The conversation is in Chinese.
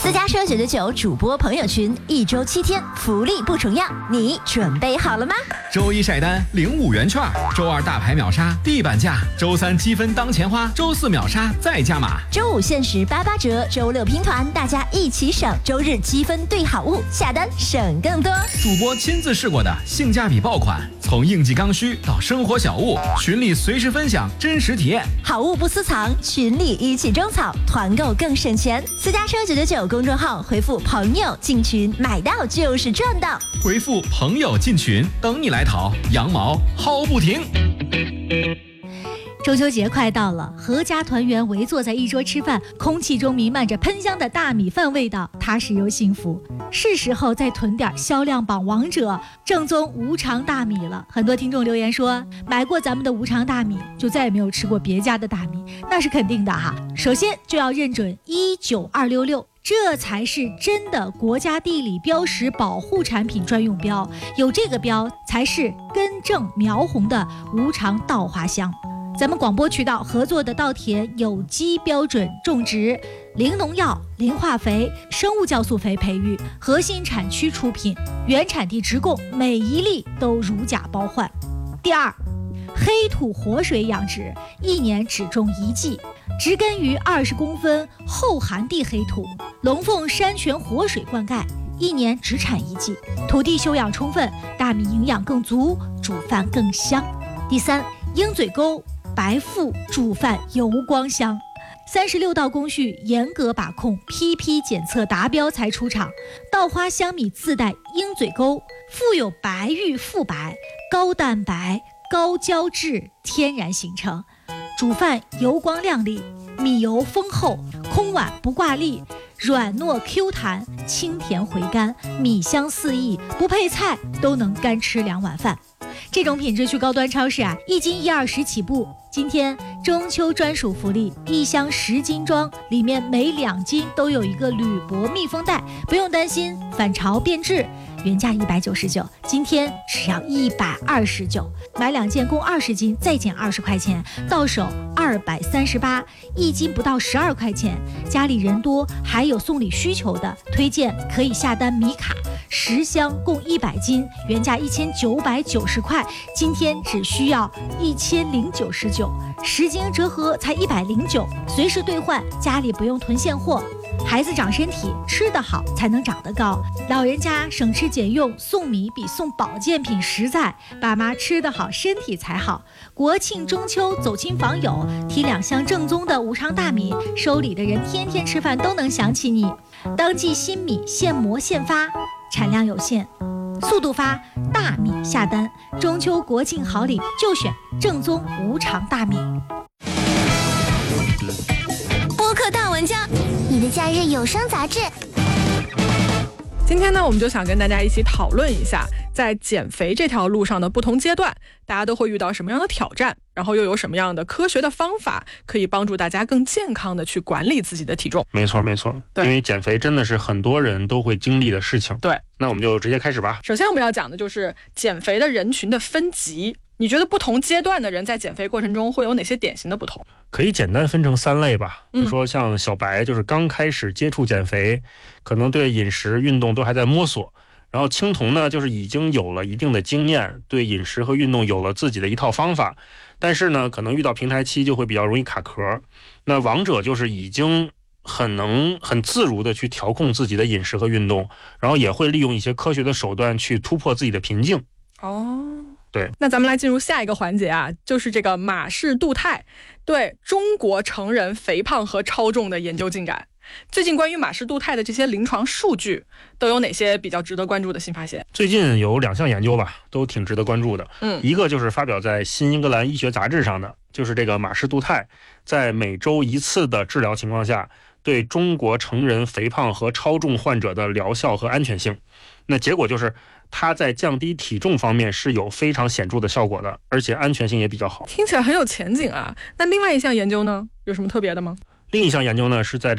私家车999主播朋友群，1周7天，福利不重样，你准备好了吗？ 周一晒单领5元券，周二大牌秒杀地板价，周三积分当钱花，周四秒杀再加码， 周五限时88折，周六拼团，大家一起省，周日积分兑好物，下单省更多。 主播亲自试过的性价比爆款，从应季刚需到生活小物，群里随时分享真实体验， 好物不私藏，群里一起种草，团购更省钱。私家车999公众号回复朋友进群，买到就是赚到。 回复朋友进群，等你来淘，羊毛薅不停。 中秋节快到了，阖家团圆围坐在一桌吃饭，空气中弥漫着喷香的大米饭味道，踏实又幸福。是时候再囤点销量榜王者正宗无常大米了。很多听众留言说，买过咱们的无常大米就再也没有吃过别家的大米，那是肯定的哈。首先就要认准19266，这才是真的国家地理标识保护产品专用标，有这个标才是根正苗红的无常稻花香。咱们广播渠道合作的稻田有机标准种植，零农药、零化肥、生物酵素肥培育，核心产区出品，原产地直供，每一粒都如假包换。第二，黑土活水养殖，1年只种1季，植根于20公分厚寒地黑土，龙凤山泉活水灌溉，1年只产1季，土地休养充分，大米营养更足，煮饭更香。第三，鹰嘴沟白腹煮饭油光香，36道工序严格把控，批检测达标才出厂。稻花香米自带鹰嘴沟，富有白玉富白、高蛋白、高胶质天然形成，煮饭油光亮丽，米油丰厚，空碗不挂粒，软糯 Q 弹，清甜回甘，米香四溢，不配菜都能干吃2碗饭。这种品质去高端超市1斤120起步。今天中秋专属福利，1箱10斤装，里面每2斤都有一个铝箔密封袋，不用担心反潮变质。原价199，今天只要129，买2件共20斤，再减20块钱，到手238，1斤不到12块钱。家里人多还有送礼需求的，推荐可以下单米卡，10箱共100斤，原价1990块，今天只需要1099，10斤折合才109，随时兑换，家里不用囤现货。孩子长身体，吃得好才能长得高，老人家省吃俭用，送米比送保健品实在，爸妈吃得好身体才好。国庆中秋走亲访友，提2箱正宗的无常大米，收礼的人天天吃饭都能想起你。当季新米现磨现发，产量有限，速度发，大米下单，中秋国庆好礼就选正宗无常大米。 播客大玩家， 你的假日有声杂志。 今天呢，我们就想跟大家一起讨论一下，在减肥这条路上的不同阶段，大家都会遇到什么样的挑战，然后又有什么样的科学的方法可以帮助大家更健康的去管理自己的体重。 没错，因为减肥真的是很多人都会经历的事情。 对， 那我们就直接开始吧。 首先我们要讲的就是减肥的人群的分级。你觉得不同阶段的人在减肥过程中会有哪些典型的不同？ 可以简单分成3类吧。比如说像小白，就是刚开始接触减肥，可能对饮食运动都还在摸索。然后青铜呢，就是已经有了一定的经验，对饮食和运动有了自己的一套方法，但是呢可能遇到平台期就会比较容易卡壳。那王者就是已经很自如的去调控自己的饮食和运动，然后也会利用一些科学的手段去突破自己的瓶颈。对， 那咱们来进入下一个环节就是这个马氏度肽对中国成人肥胖和超重的研究进展。最近关于马氏度肽的这些临床数据都有哪些比较值得关注的新发现？ 最近有2项研究吧，都挺值得关注的。一个就是发表在新英格兰医学杂志上的，就是这个马氏度肽在每周1次的治疗情况下，对中国成人肥胖和超重患者的疗效和安全性。那结果就是它在降低体重方面是有非常显著的效果的，而且安全性也比较好。 听起来很有前景啊。那另外一项研究呢，有什么特别的吗？ 另一项研究呢，是在